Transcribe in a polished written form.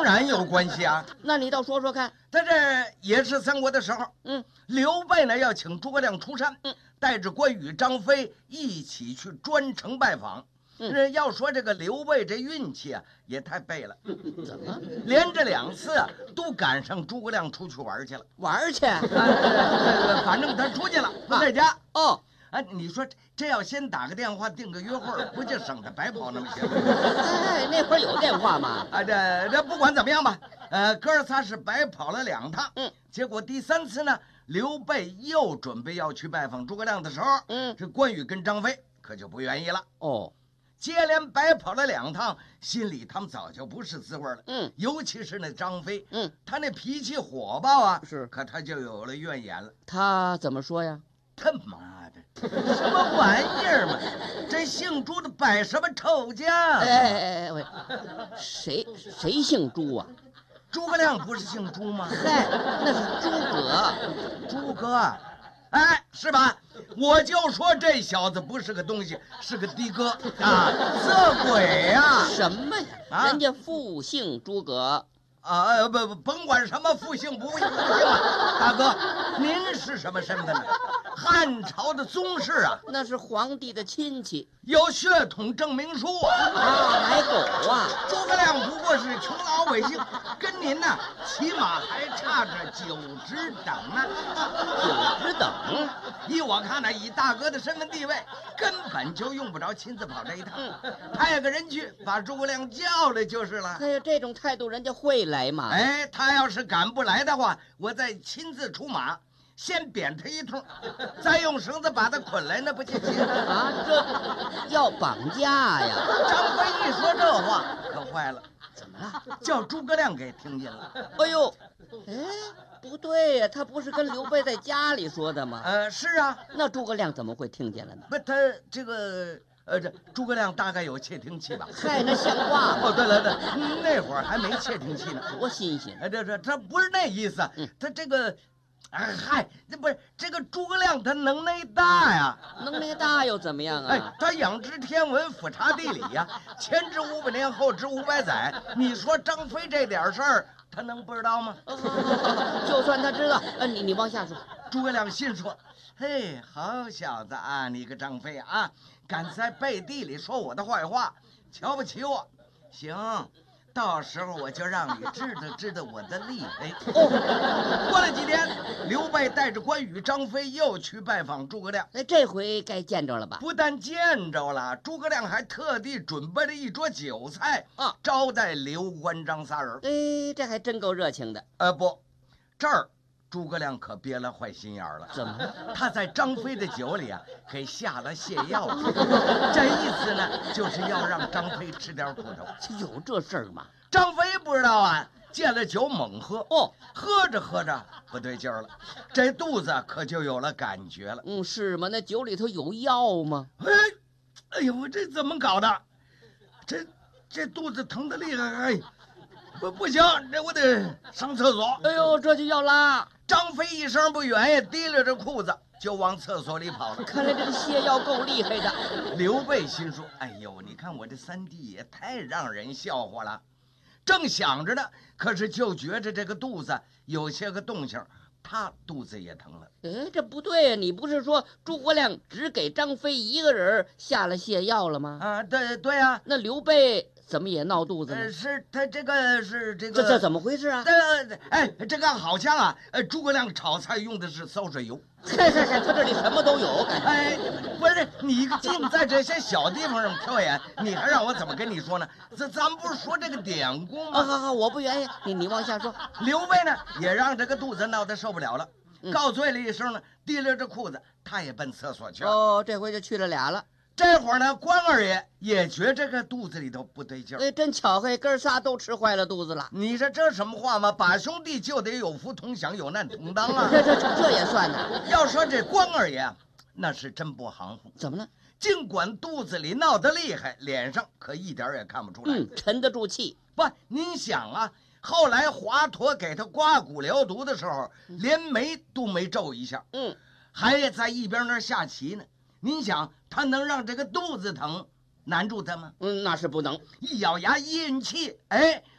然有关系啊。 那你倒说说看。 在这也是三国的时候，刘备呢要请诸葛亮出山，带着关羽、张飞一起去专程拜访。要说这个刘备这运气啊，也太背了。 怎么？ 连着2次啊，都赶上诸葛亮出去玩去了。 玩去？ 反正他出去了，不在家。 哦。 你说这要先打个电话定个约会，不就省得白跑那么些？ 哎，那会儿有电话吗？ 这不管怎么样吧，哥仨是白跑了2趟。结果第3次呢，刘备又准备要去拜访诸葛亮的时候，这关羽跟张飞可就不愿意了。 哦， 接连白跑了2趟，心里他们早就不是滋味了。尤其是那张飞，他那脾气火爆啊， 是， 可他就有了怨言了。 他怎么说呀？ 他妈的，什么玩意儿嘛！这姓朱的摆什么臭架？ 哎，喂，谁姓朱啊？ 诸葛亮不是姓朱吗？ 嗨，那是诸葛。 诸葛，哎，是吧？我就说这小子不是个东西，是个的哥啊，色鬼呀！ 什么呀？人家复姓诸葛。 不，甭管什么复姓不复姓啊，大哥，您是什么身份呢？汉朝的宗室啊， 那是皇帝的亲戚， 有血统证明书啊！ 买狗啊！ 诸葛亮不过是穷老百姓，跟您呢，起码还差着9职等呢。 9职等？ 依我看呢，以大哥的身份地位，根本就用不着亲自跑这一趟，派个人去把诸葛亮叫来就是了。 哎呀，这种态度人家会来吗？ 哎，他要是敢不来的话，我再亲自出马。先扁他一通，再用绳子把他捆来，那不就行啊？这要绑架呀！ 张飞一说这话，可坏了。 怎么了？ 叫诸葛亮给听见了。 哎呦，哎，不对呀，他不是跟刘备在家里说的吗？ 是啊。 那诸葛亮怎么会听见了呢？ 不，他这个这诸葛亮大概有窃听器吧？ 嗨，那像话吗？ 哦，对了，那会儿还没窃听器呢， 多新鲜！ 这不是那意思，他这个。嗨，这不是这个诸葛亮，他能耐大呀！ 能耐大又怎么样啊？ 哎，他仰知天文，俯察地理呀，前知500年，后知500载。你说张飞这点事儿，他能不知道吗？ 就算他知道，你往下说。 诸葛亮心说：“嘿，好小子啊，你个张飞啊，敢在背地里说我的坏话，瞧不起我？行。”到时候我就让你知道我的厉害。过了几天，刘备带着关羽、张飞又去拜访诸葛亮。 这回该见着了吧？ 不但见着了，诸葛亮还特地准备了一桌酒菜招待刘关张仨人。 哎，这还真够热情的。 不，这儿诸葛亮可憋了坏心眼了。 怎么？ 他在张飞的酒里啊给下了泻药，这意思呢就是要让张飞吃点苦头。 有这事儿吗？ 张飞不知道啊，见了酒猛喝。喝着喝着不对劲儿了，这肚子可就有了感觉了。 是吗？那酒里头有药吗？ 哎呦，这怎么搞的？这肚子疼得厉害！哎，不行，这我得上厕所。 哎呦，这就要拉。 张飞一声不愿意，提溜着裤子就往厕所里跑了。 看来这个泻药够厉害的。 刘备心说：“哎呦，你看我这3弟也太让人笑话了。”正想着呢，可是就觉着这个肚子有些个动静，他肚子也疼了。 哎，这不对呀！你不是说诸葛亮只给张飞一个人下了泻药了吗？ 对啊。 那刘备怎么也闹肚子呢？ 是他这个这怎么回事啊？ 这个好像啊，诸葛亮炒菜用的是馊水油。 嘿，他这里什么都有，感觉。 不是你净在这些小地方上挑眼，你还让我怎么跟你说呢？咱们不是说这个典故吗？ 好，我不愿意，你往下说。 刘备呢，也让这个肚子闹得受不了了，告罪了一声呢，提溜着裤子，他也奔厕所去了。 这回就去了俩了。 这会儿呢，关二爷也觉这个肚子里头不对劲儿。 真巧，哥仨都吃坏了肚子了。 你说这什么话吗？把兄弟就得有福同享，有难同当啊！ 这也算呢。 要说这关二爷，那是真不含糊。 怎么了？ 尽管肚子里闹得厉害，脸上可一点也看不出来。 沉得住气。 不，您想啊，后来华佗给他刮骨疗毒的时候，连眉都没皱一下。还在一边那下棋呢。您想他能让这个肚子疼难住他吗？ 那是不能。 一咬牙一运气，